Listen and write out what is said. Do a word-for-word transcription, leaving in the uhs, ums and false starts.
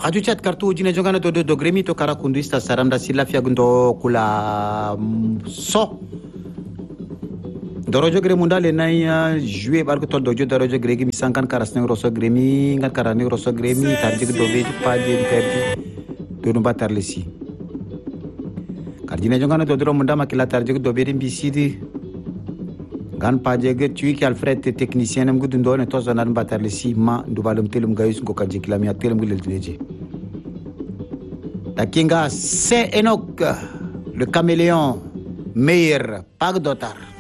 Radio chat kartu jine jongana to do gremi to kara kunduista saramda sila fiagundo kula so dorojo gre mundale nay jouer barko to dojo dorojo gregi mi sankan karasne roso gremi ngat karane roso gremi tarjig do be pa de perdi do no batar lesi kardine jongana to dro munda makila tarjig do be bisidi gan pajege tui ki alfred technicien am gudu ndone to zonan batar lesi ma ndubalum telum gayus ngo kanje kilami telum gulel dineje Takinga c'est Enoch le caméléon meilleur Pagdotar.